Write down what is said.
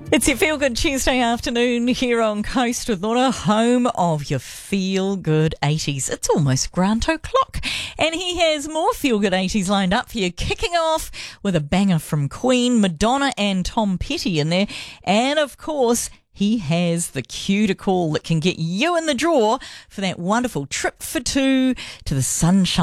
It's your Feel Good Tuesday afternoon here on Coast with Lorna, home of your Feel Good 80s. It's almost Grant O'Clock, and he has more Feel Good 80s lined up for you, kicking off with a banger from Queen, Madonna and Tom Petty in there. And of course, he has the cue to call that can get you in the draw for that wonderful trip for two to the Sunshine